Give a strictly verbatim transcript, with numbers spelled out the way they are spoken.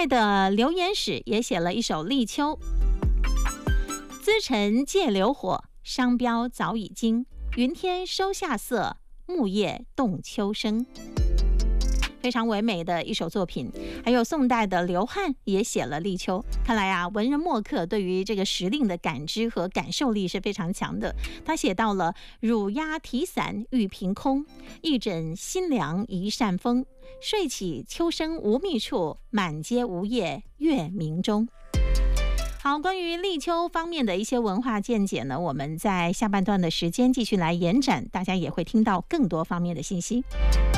代的刘言史也写了一首《立秋》：资尘借流火，商标早已经。云天收夏色，木叶动秋声。非常唯美的一首作品。还有宋代的刘翰也写了《立秋》，看来啊，文人墨客对于这个时令的感知和感受力是非常强的。他写到了乳鸦啼伞欲凭空，一枕新凉一扇风。睡起秋声无觅处，满街无叶月明中。好，关于立秋方面的一些文化见解呢，我们在下半段的时间继续来延展，大家也会听到更多方面的信息。